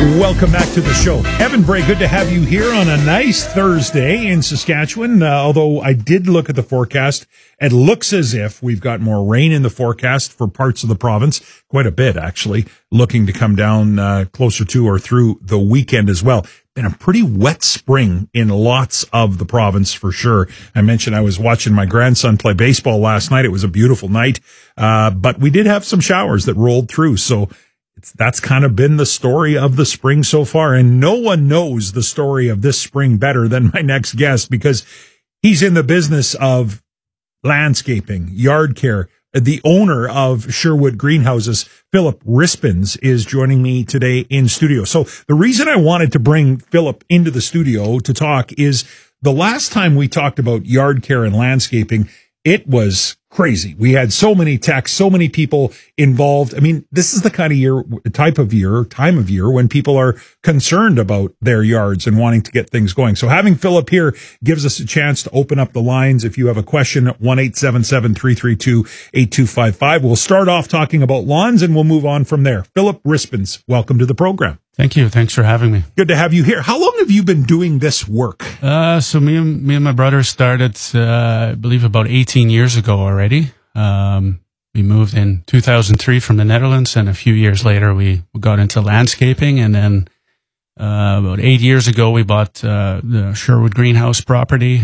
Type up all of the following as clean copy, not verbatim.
Welcome back to the show. Evan Bray, good to have you here on a nice Thursday in Saskatchewan. Although I did look at the forecast, it looks as if we've got more rain in the forecast for parts of the province, quite a bit actually, looking to come down closer to or through the weekend as well. Been a pretty wet spring in lots of the province for sure. I mentioned I was watching my grandson play baseball last night. It was a beautiful night, but we did have some showers that rolled through, so that's kind of been the story of the spring so far. And no one knows the story of this spring better than my next guest, because he's in the business of landscaping, yard care. The owner of Sherwood Greenhouses, Philip Rispens, is joining me today in studio. So the reason I wanted to bring Philip into the studio to talk is the last time we talked about yard care and landscaping, it was crazy. We had so many texts, so many people involved. I mean, this is the kind of time of year when people are concerned about their yards and wanting to get things going. So having Philip here gives us a chance to open up the lines. If you have a question, 1-877-332-8255. We'll start off talking about lawns and we'll move on from there. Philip Rispens, welcome to the program. Thank you. Thanks for having me. Good to have you here. How long have you been doing this work? So me and my brother started, I believe, about 18 years ago already. We moved in 2003 from the Netherlands, and a few years later we got into landscaping. And then about 8 years ago we bought the Sherwood Greenhouse property,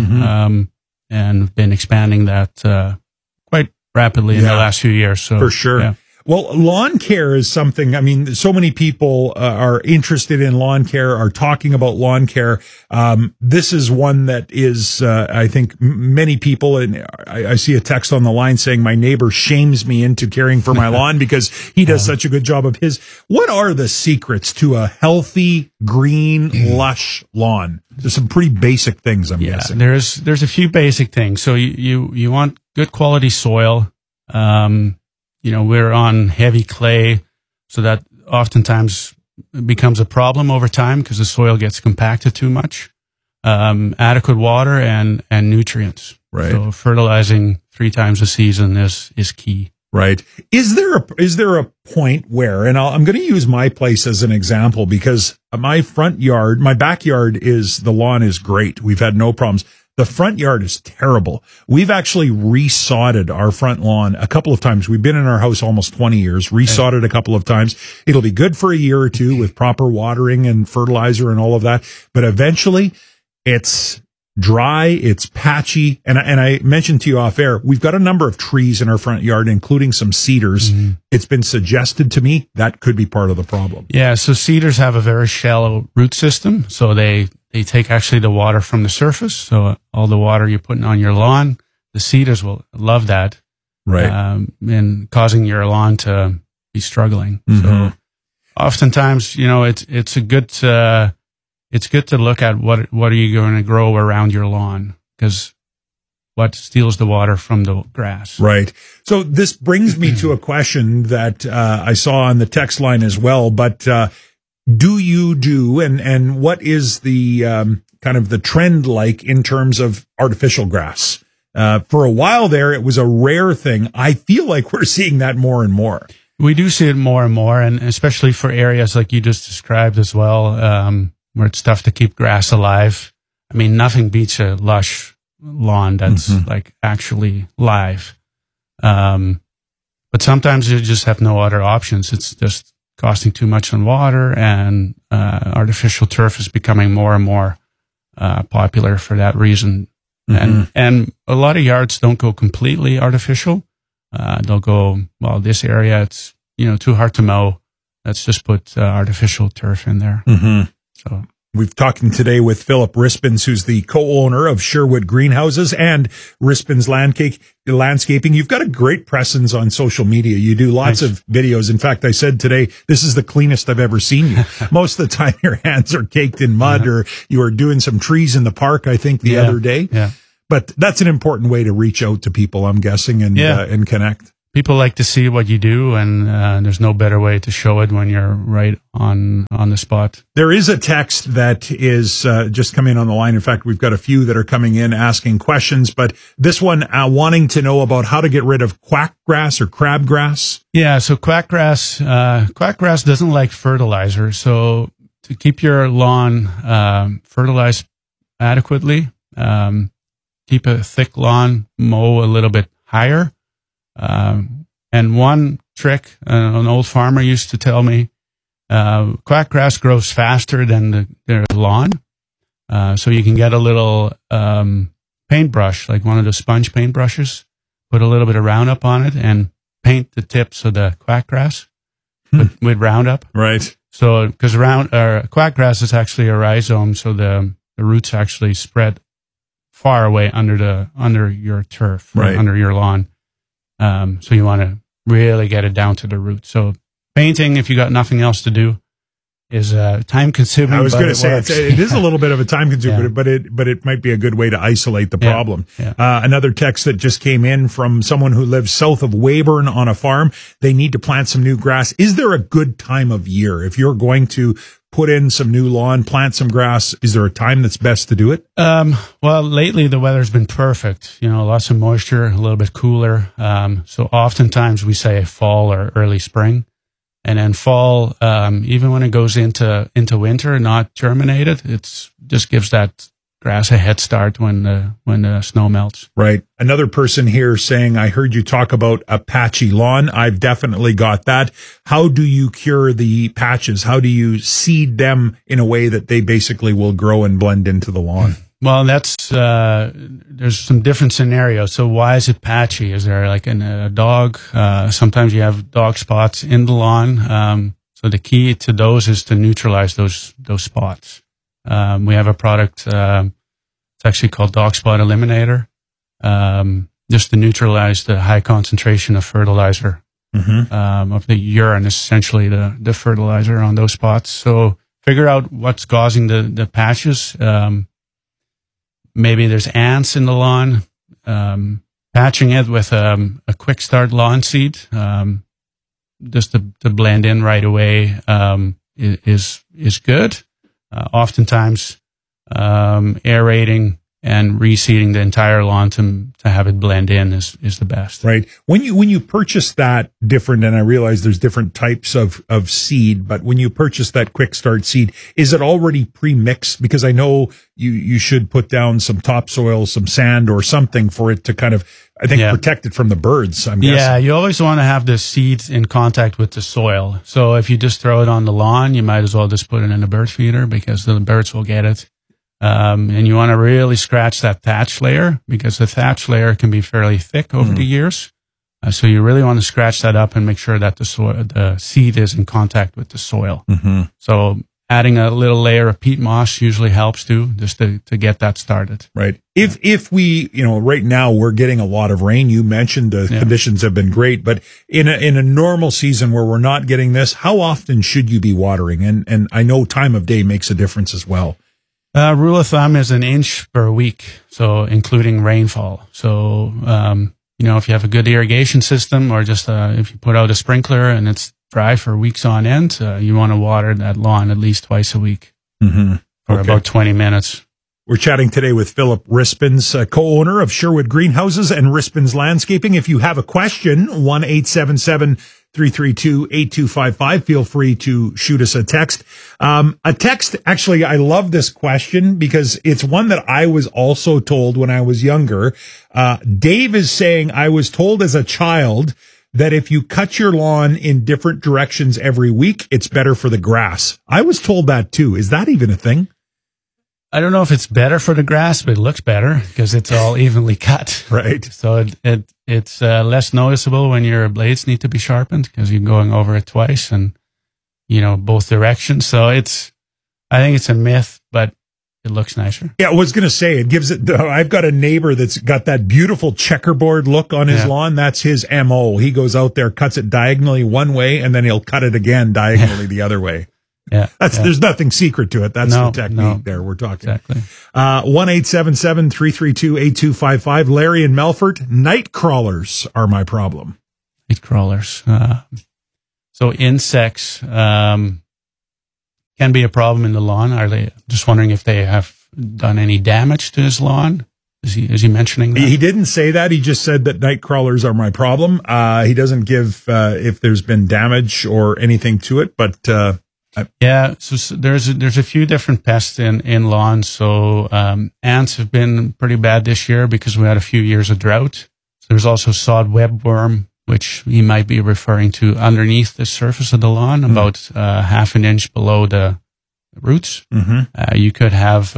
and been expanding that quite rapidly in the last few years. So for sure. Yeah. Well, lawn care is something, I mean, so many people are interested in lawn care, are talking about lawn care. This is one that is, I think many people, and I see a text on the line saying my neighbor shames me into caring for my lawn because he does such a good job of his. What are the secrets to a healthy, green, lush lawn? There's some pretty basic things, I'm guessing. There's a few basic things. So you want good quality soil. We're on heavy clay, so that oftentimes becomes a problem over time because the soil gets compacted too much. Adequate water and nutrients. Right. So fertilizing 3 times a season is key. Right. Is there a point where, and I'm going to use my place as an example because my backyard the lawn is great. We've had no problems. The front yard is terrible. We've actually resodded our front lawn a couple of times. We've been in our house almost 20 years, resodded a couple of times. It'll be good for a year or two with proper watering and fertilizer and all of that. But eventually it's dry, it's patchy. And I mentioned to you off air, we've got a number of trees in our front yard, including some cedars. Mm-hmm. It's been suggested to me that could be part of the problem. Yeah. So cedars have a very shallow root system. So they take actually the water from the surface. So all the water you're putting on your lawn, the cedars will love that. Right. And causing your lawn to be struggling. Mm-hmm. So oftentimes, it's good to look at what are you going to grow around your lawn, because what steals the water from the grass. Right. So this brings me to a question that I saw on the text line as well, but do you do, and what is the kind of the trend like in terms of artificial grass? For a while there, it was a rare thing. I feel like we're seeing that more and more. We do see it more and more, and especially for areas like you just described as well, where it's tough to keep grass alive. I mean, nothing beats a lush lawn that's like actually live. But sometimes you just have no other options. It's just costing too much on water, and artificial turf is becoming more and more popular for that reason. And a lot of yards don't go completely artificial. They'll go, well, this area, it's too hard to mow. Let's just put artificial turf in there. So we've talking today with Philip Rispens, who's the co-owner of Sherwood Greenhouses and Rispens Landscaping. You've got a great presence on social media. You do lots of videos. In fact, I said today, this is the cleanest I've ever seen you. Most of the time, your hands are caked in mud, or you were doing some trees in the park, I think, the other day. Yeah. But that's an important way to reach out to people, I'm guessing, and connect. People like to see what you do, and there's no better way to show it when you're right on the spot. There is a text that is just coming on the line. In fact, we've got a few that are coming in asking questions, but this one wanting to know about how to get rid of quackgrass or crabgrass. Yeah, so quackgrass doesn't like fertilizer. So to keep your lawn fertilized adequately, keep a thick lawn, mow a little bit higher. And one trick an old farmer used to tell me, quackgrass grows faster than the lawn. So you can get a little paintbrush, like one of the sponge paintbrushes, put a little bit of Roundup on it and paint the tips of the quackgrass with Roundup. Right. So, because quackgrass is actually a rhizome, so the roots actually spread far away under your turf, right, under your lawn. So you want to really get it down to the root. So painting, if you got nothing else to do, is time consuming. I was going to say it is a little bit of a time consumer, but it might be a good way to isolate the problem. Yeah. Another text that just came in from someone who lives south of Weyburn on a farm. They need to plant some new grass. Is there a good time of year if you're going to put in some new lawn, plant some grass? Is there a time that's best to do it? Well, lately the weather's been perfect. Lots of moisture, a little bit cooler. So oftentimes we say fall or early spring. And then fall, even when it goes into winter, not germinated, it's just gives that grass a head start when the snow melts. Right. Another person here saying, I heard you talk about a patchy lawn. I've definitely got that. How do you cure the patches? How do you seed them in a way that they basically will grow and blend into the lawn? Well, there's some different scenarios. So why is it patchy? Is there like a dog? Sometimes you have dog spots in the lawn. So the key to those is to neutralize those spots. We have a product, it's actually called Dog Spot Eliminator, just to neutralize the high concentration of fertilizer, of the urine, essentially the fertilizer on those spots. So figure out what's causing the patches. Maybe there's ants in the lawn. Patching it with a quick start lawn seed, just to blend in right away, is good. Oftentimes, aerating and reseeding the entire lawn to have it blend in is the best. Right. When you purchase that different, and I realize there's different types of seed, but when you purchase that quick start seed, is it already pre-mixed? Because I know you should put down some topsoil, some sand or something for it to kind of, I think, protect it from the birds, I'm guessing. Yeah, you always want to have the seeds in contact with the soil. So if you just throw it on the lawn, you might as well just put it in a bird feeder because the birds will get it. And you want to really scratch that thatch layer because the thatch layer can be fairly thick over the years. So you really want to scratch that up and make sure that the seed is in contact with the soil. So adding a little layer of peat moss usually helps too, just to get that started. Right. If we, right now we're getting a lot of rain. You mentioned the conditions have been great, but in a normal season where we're not getting this, how often should you be watering? And I know time of day makes a difference as well. Rule of thumb is an inch per week, so including rainfall. So, if you have a good irrigation system or just if you put out a sprinkler and it's dry for weeks on end, you want to water that lawn at least twice a week for about 20 minutes. We're chatting today with Philip Rispens, co-owner of Sherwood Greenhouses and Rispens Landscaping. If you have a question, 1-877-332-8255. Feel free to shoot us a text. Actually, I love this question because it's one that I was also told when I was younger. Dave is saying, I was told as a child that if you cut your lawn in different directions every week, it's better for the grass. I was told that too. Is that even a thing? I don't know if it's better for the grass, but it looks better because it's all evenly cut. Right. So it's less noticeable when your blades need to be sharpened because you're going over it twice and, both directions. So I think it's a myth, but it looks nicer. Yeah, I was going to say, it gives it, I've got a neighbor that's got that beautiful checkerboard look on his lawn. That's his MO. He goes out there, cuts it diagonally one way, and then he'll cut it again diagonally the other way. Yeah. There's nothing secret to it. That's the technique there we're talking. Exactly. 1-877-332-8255. Larry in Melfort, night crawlers are my problem. Night crawlers. So insects, can be a problem in the lawn. Are they just wondering if they have done any damage to his lawn? Is he mentioning that? He didn't say that. He just said that night crawlers are my problem. He doesn't give, if there's been damage or anything to it, but, So there's a few different pests in lawns. So ants have been pretty bad this year because we had a few years of drought. So there's also sod webworm, which you might be referring to underneath the surface of the lawn, about half an inch below the roots. You could have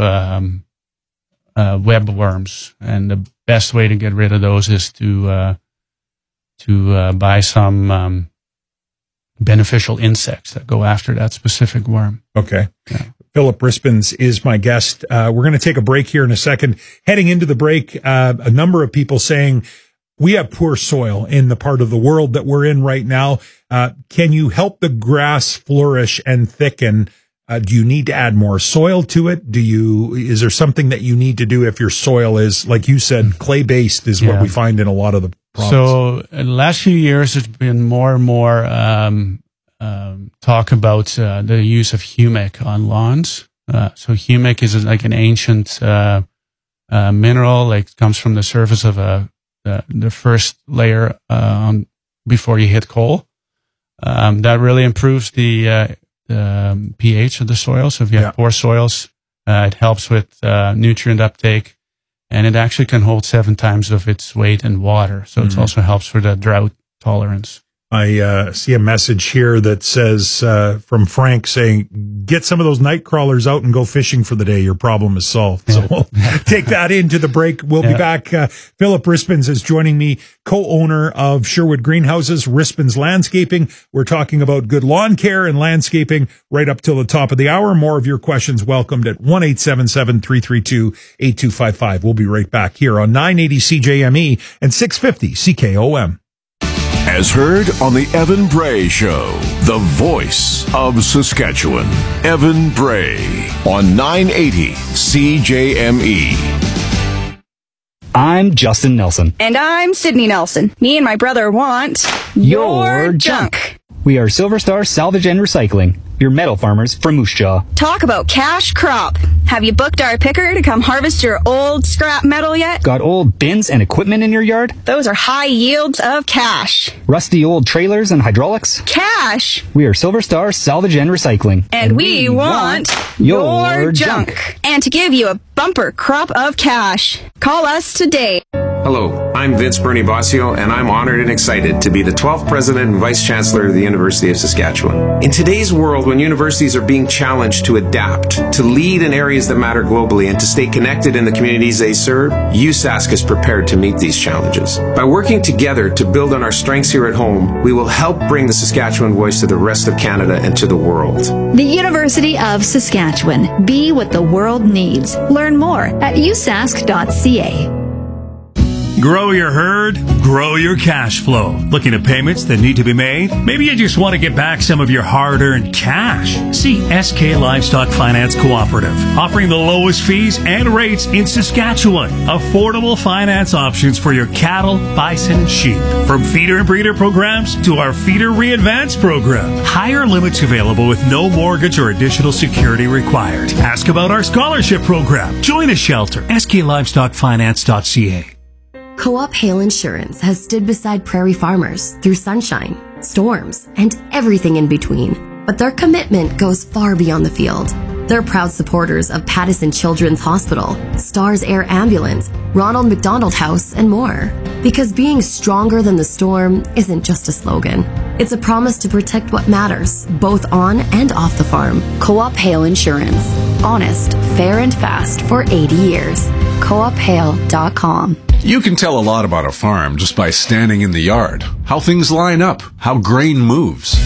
webworms, and the best way to get rid of those is to buy some beneficial insects that go after that specific worm. Okay. Yeah. Philip Rispens is my guest. We're going to take a break here in a second. Heading into the break, a number of people saying we have poor soil in the part of the world that we're in right now. Can you help the grass flourish and thicken? Do you need to add more soil to it? Is there something that you need to do if your soil is, like you said, clay-based is what we find in a lot of the province? So in the last few years, there's been more and more talk about the use of humic on lawns. So humic is like an ancient mineral, like comes from the surface of the first layer before you hit coal. That really improves the pH of the soil. So if you have poor soils, it helps with nutrient uptake, and it actually can hold 7 times of its weight in water. So it also helps for the drought tolerance. I see a message here that says from Frank saying, get some of those night crawlers out and go fishing for the day. Your problem is solved. So we'll take that into the break. We'll be back. Philip Rispens is joining me, co-owner of Sherwood Greenhouses, Rispens Landscaping. We're talking about good lawn care and landscaping right up till the top of the hour. More of your questions welcomed at 1-877-332-8255. We'll be right back here on 980 CJME and 650 CKOM. As heard on the Evan Bray Show, the voice of Saskatchewan. Evan Bray on 980 CJME. I'm Justin Nelson. And I'm Sydney Nelson. Me and my brother want your junk. We are Silver Star Salvage and Recycling, your metal farmers from Moose Jaw. Talk about cash crop. Have you booked our picker to come harvest your old scrap metal yet? Got old bins and equipment in your yard? Those are high yields of cash. Rusty old trailers and hydraulics? Cash. We are Silver Star Salvage and Recycling. And we want your junk. And to give you a bumper crop of cash, call us today. Hello, I'm Vince Bernie Bossio, and I'm honored and excited to be the 12th President and Vice Chancellor of the University of Saskatchewan. In today's world, when universities are being challenged to adapt, to lead in areas that matter globally, and to stay connected in the communities they serve, USask is prepared to meet these challenges. By working together to build on our strengths here at home, we will help bring the Saskatchewan voice to the rest of Canada and to the world. The University of Saskatchewan. Be what the world needs. Learn more at usask.ca. Grow your herd, grow your cash flow. Looking at payments that need to be made? Maybe you just want to get back some of your hard-earned cash. See SK Livestock Finance Cooperative, offering the lowest fees and rates in Saskatchewan. Affordable finance options for your cattle, bison, and sheep. From feeder and breeder programs to our Feeder Re-Advance program. Higher limits available with no mortgage or additional security required. Ask about our scholarship program. Join a shelter. SKLivestockFinance.ca. Co-op Hail Insurance has stood beside prairie farmers through sunshine, storms, and everything in between. But their commitment goes far beyond the field. They're proud supporters of Pattison Children's Hospital, Stars Air Ambulance, Ronald McDonald House, and more. Because being stronger than the storm isn't just a slogan. It's a promise to protect what matters, both on and off the farm. Co-op Hail Insurance. Honest, fair, and fast for 80 years. CoopHail.com. You can tell a lot about a farm just by standing in the yard. How things line up, how grain moves,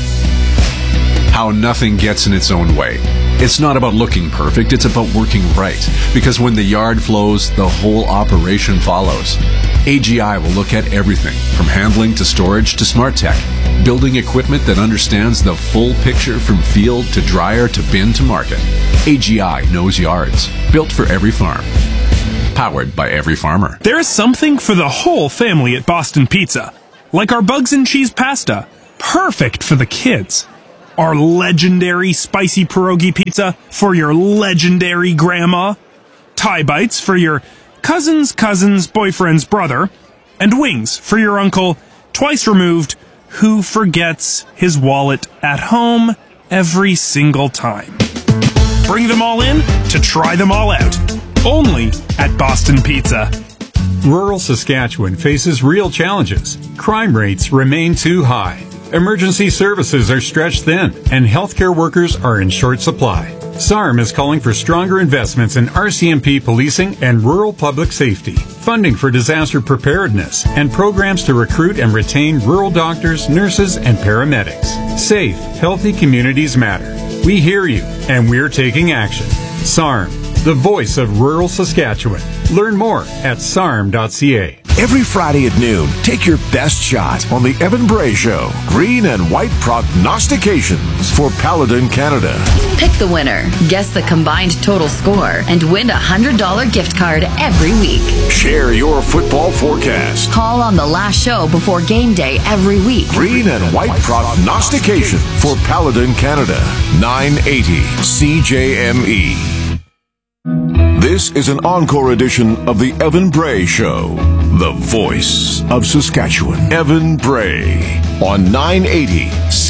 how nothing gets in its own way. It's not about looking perfect, it's about working right. Because when the yard flows, the whole operation follows. AGI will look at everything, from handling to storage to smart tech. Building equipment that understands the full picture from field to dryer to bin to market. AGI knows yards. Built for every farm. Powered by every farmer. There is something for the whole family at Boston Pizza. Like our bugs and cheese pasta. Perfect for the kids. Our legendary spicy pierogi pizza for your legendary grandma. Thai bites for your cousin's boyfriend's brother. And wings for your uncle, twice removed, who forgets his wallet at home every single time. Bring them all in to try them all out. Only at Boston Pizza. Rural Saskatchewan faces real challenges. Crime rates remain too high. Emergency services are stretched thin, and healthcare workers are in short supply. SARM is calling for stronger investments in RCMP policing and rural public safety, funding for disaster preparedness, and programs to recruit and retain rural doctors, nurses, and paramedics. Safe, healthy communities matter. We hear you, and we're taking action. SARM, the voice of rural Saskatchewan. Learn more at sarm.ca. Every Friday at noon, take your best shot on the Evan Bray Show. Green and white prognostications for Paladin Canada. Pick the winner, guess the combined total score, and win a $100 gift card every week. Share your football forecast. Call on the last show before game day every week. Green and white prognostication for Paladin Canada. 980 CJME. This is an encore edition of the Evan Bray Show, the voice of Saskatchewan. Evan Bray on 980